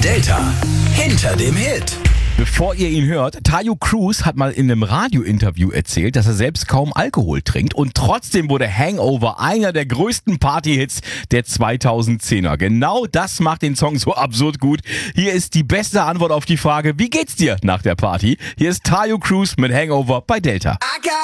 Delta hinter dem Hit. Bevor ihr ihn hört, Taio Cruz hat mal in einem Radiointerview erzählt, dass er selbst kaum Alkohol trinkt und trotzdem wurde Hangover einer der größten Partyhits der 2010er. Genau das macht den Song so absurd gut. Hier ist die beste Antwort auf die Frage, wie geht's dir nach der Party? Hier ist Taio Cruz mit Hangover bei Delta. I got